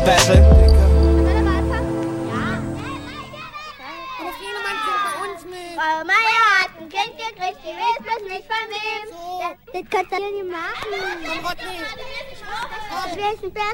Battle. Frau Meier hat ein Kind gekriegt, die weiß bloß nicht von wem. Das könnt ihr nicht machen. Das ist ein